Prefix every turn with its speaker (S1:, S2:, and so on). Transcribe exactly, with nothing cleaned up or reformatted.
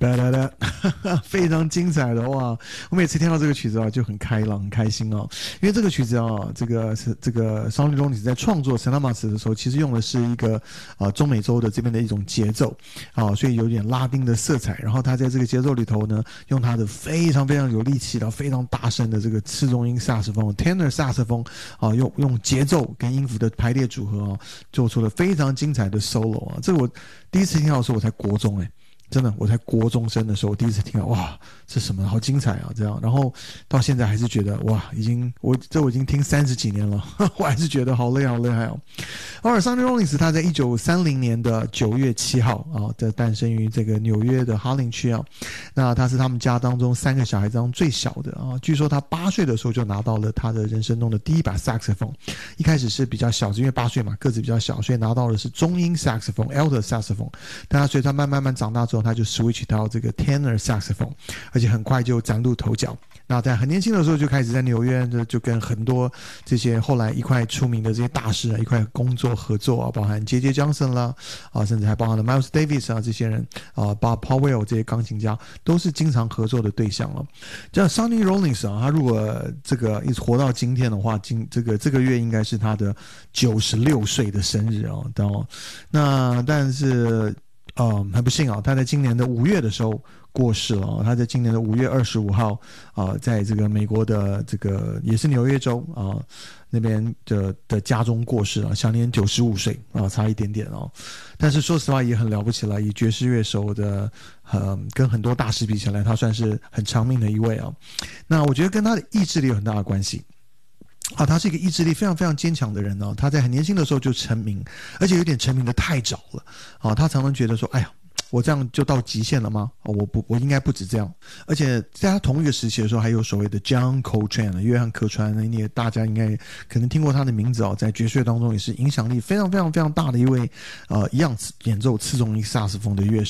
S1: 哒哒哒，非常精彩的哇！我每次听到这个曲子啊，就很开朗、很开心哦。因为这个曲子啊，这个是这个 Sonny Rollins 在创作《Santa Maria》的时候，其实用的是一个啊中美洲的这边的一种节奏啊，所以有点拉丁的色彩。然后他在这个节奏里头呢，用他的非常非常有力气的、非常大声的这个次中音萨克斯风 （tenor 萨克斯风）啊，用用节奏跟音符的排列组合啊，做出了非常精彩的 solo 啊。这个我第一次听到的时候，我才国中哎、欸。真的，我才国中生的时候，我第一次听到，哇，这什么好精彩啊！这样，然后到现在还是觉得，哇，已经我这我已经听三十几年了，呵呵我还是觉得好厉害，好厉害哦。而 Sonny Rollins 他在一九三零年的九月七号啊，的诞生于这个纽约的哈林区啊。那他是他们家当中三个小孩当中最小的啊。据说他八岁的时候就拿到了他的人生中的第一把萨克斯风，一开始是比较小，因为八岁嘛，个子比较小，所以拿到的是中音萨克斯风 （alto 萨克斯风）。但他随着他慢慢慢长大之后，他就 switch 到这个 tenor saxophone， 而且很快就崭露头角。那在很年轻的时候就开始在纽约就跟很多这些后来一块出名的这些大师啊一块工作合作啊，包含 J J Johnson 啦啊，甚至还包含了 Miles Davis 啊这些人啊，包括 Powell 这些钢琴家都是经常合作的对象了。这 Sonny Rollins 啊，他如果这个一直活到今天的话，今这个这个月应该是他的九十六岁的生日啊，到那但是。呃，很不幸啊，他在今年的五月的时候过世了、哦。他在今年的五月二十五号啊、呃，在这个美国的这个也是纽约州啊、呃、那边的的家中过世了，享年九十五岁啊，差一点点哦。但是说实话也很了不起了，以爵士乐手的呃跟很多大师比起来，他算是很长命的一位啊。那我觉得跟他的意志力有很大的关系。啊，他是一个意志力非常非常坚强的人哦。他在很年轻的时候就成名，而且有点成名的太早了。啊，他常常觉得说，哎呀，我这样就到极限了吗？哦，我不，我应该不止这样。而且在他同一个时期的时候，还有所谓的 John Coltrane 约翰科川，你也大家应该可能听过他的名字哦，在爵士乐当中也是影响力非常非常非常大的一位呃，一样演奏次中音萨克斯风的乐手。